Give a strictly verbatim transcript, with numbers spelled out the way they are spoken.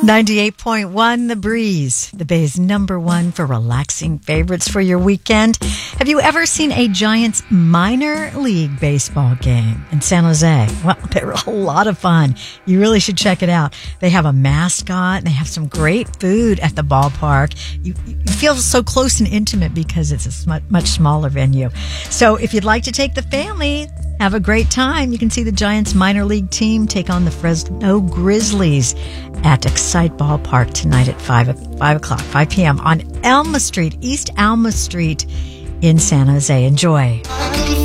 ninety-eight point one The Breeze, the Bay's number one for relaxing favorites for your weekend. Have you ever seen a Giants minor league baseball game in San Jose? Well, they're a lot of fun. You really should check it out. They have a mascot. They have some great food at the ballpark. You, you feel so close and intimate because it's a sm- much smaller venue. So if you'd like to take the family, have a great time, you can see the Giants minor league team take on the Fresno Grizzlies at Excite Ballpark tonight at five, five o'clock, five p.m. on Alma Street, East Alma Street in San Jose. Enjoy.